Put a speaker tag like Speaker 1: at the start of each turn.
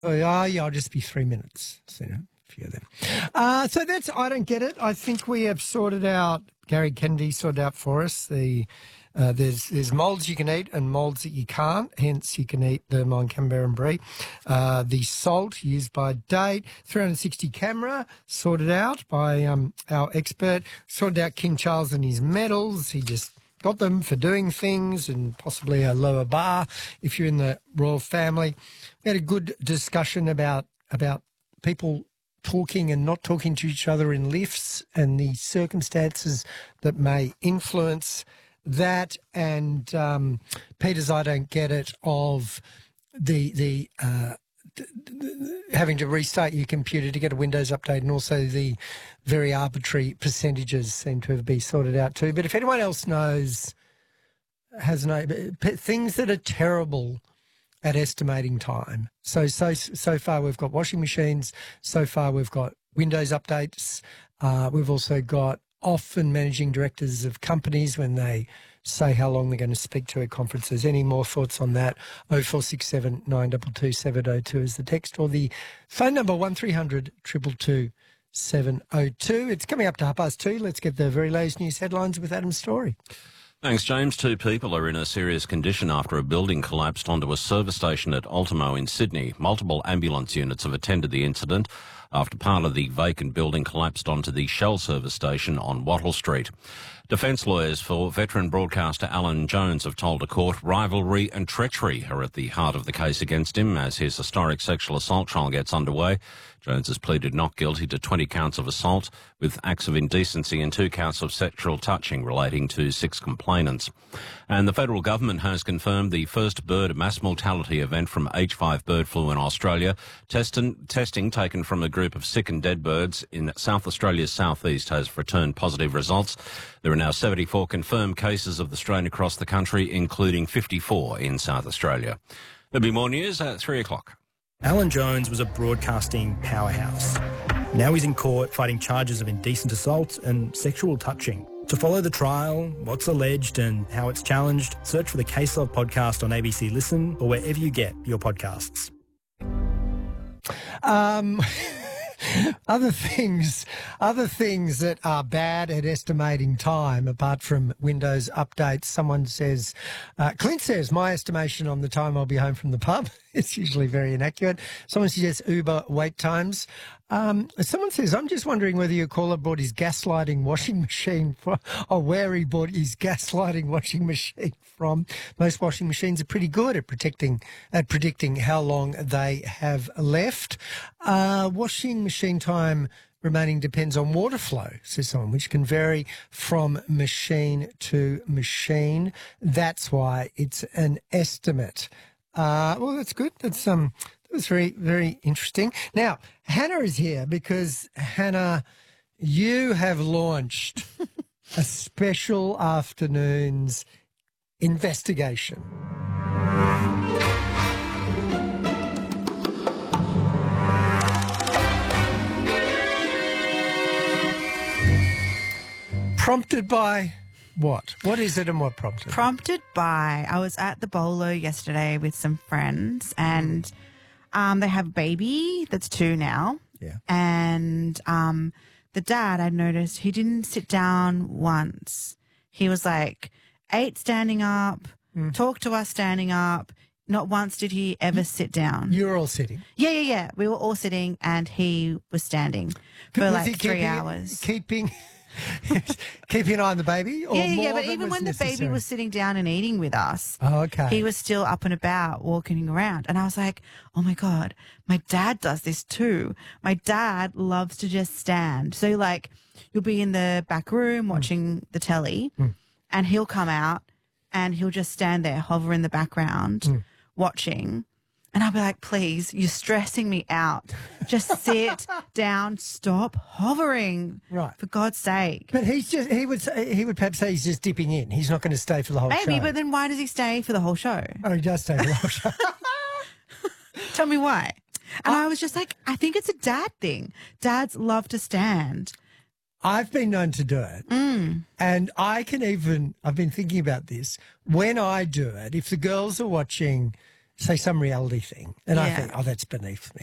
Speaker 1: Oh, yeah, I'll just be 3 minutes. So, a few of them. So that's I don't get it. I think we have sorted out, Gary Kennedy sorted out for us, there's moulds you can eat and moulds that you can't. Hence, you can eat the mine camembert and brie. The salt used by date, 360 camera sorted out by our expert. Sorted out King Charles and his medals. He just got them for doing things and possibly a lower bar if you're in the royal family. We had a good discussion about people talking and not talking to each other in lifts and the circumstances that may influence that, and Peter's I don't get it of the having to restart your computer to get a Windows update, and also the very arbitrary percentages seem to have been sorted out too. But if anyone else knows, has no things that are terrible at estimating time. So far we've got washing machines. So far we've got Windows updates. We've also got often managing directors of companies when they say how long they're going to speak to at conferences. Any more thoughts on that? 0467 922 702 is the text, or the phone number 1300 222 702. It's coming up to 2:30. Let's get the very latest news headlines with Adam Story.
Speaker 2: Thanks, James. 2 people are in a serious condition after a building collapsed onto a service station at Ultimo in Sydney. Multiple ambulance units have attended the incident after part of the vacant building collapsed onto the Shell service station on Wattle Street. Defence lawyers for veteran broadcaster Alan Jones have told a court rivalry and treachery are at the heart of the case against him as his historic sexual assault trial gets underway. Jones has pleaded not guilty to 20 counts of assault with acts of indecency and 2 counts of sexual touching relating to 6 complainants. And the federal government has confirmed the first bird mass mortality event from H5 bird flu in Australia. Testing taken from a group of sick and dead birds in South Australia's southeast has returned positive results. There are now 74 confirmed cases of the strain across the country, including 54 in South Australia. There'll be more news at 3 o'clock.
Speaker 3: Alan Jones was a broadcasting powerhouse. Now he's in court fighting charges of indecent assault and sexual touching. To follow the trial, what's alleged and how it's challenged, search for the Case Log podcast on ABC Listen or wherever you get your podcasts.
Speaker 1: Other things that are bad at estimating time, apart from Windows updates. Someone says, Clint says, my estimation on the time I'll be home from the pub. It's usually very inaccurate. Someone suggests Uber wait times. Someone says, I'm just wondering whether your caller bought his gaslighting washing machine or where he bought his gaslighting washing machine from. Most washing machines are pretty good at predicting how long they have left. Washing machine time remaining depends on water flow, says someone, which can vary from machine to machine. That's why it's an estimate. Well, that's good. That was very, very interesting. Now, Hannah is here because, Hannah, you have launched a special afternoon's investigation. Prompted by what? What is it and what prompted?
Speaker 4: Prompted by, I was at the Bolo yesterday with some friends and they have a baby that's 2 now.
Speaker 1: Yeah.
Speaker 4: And the dad, I noticed, he didn't sit down once. He was like 8 standing up, talk to us standing up. Not once did he ever sit down.
Speaker 1: You were all sitting?
Speaker 4: Yeah. We were all sitting and he was standing for like 3 hours.
Speaker 1: Keeping an eye on the baby? Or
Speaker 4: Yeah, but even when the baby was sitting down and eating with us, he was still up and about, walking around. And I was like, oh my God, my dad does this too. My dad loves to just stand. So like you'll be in the back room watching the telly and he'll come out and he'll just stand there, hover in the background, watching. And I'll be like, please, you're stressing me out. Just sit down, stop hovering.
Speaker 1: Right.
Speaker 4: For God's sake.
Speaker 1: But he would perhaps say he's just dipping in. He's not going to stay for the whole show.
Speaker 4: Maybe, but then why does he stay for the whole show?
Speaker 1: Oh, he does stay for the whole show.
Speaker 4: Tell me why. And I was just like, I think it's a dad thing. Dads love to stand.
Speaker 1: I've been known to do it. And I've been thinking about this. When I do it, if the girls are watching say some reality thing. And I think, oh, that's beneath me.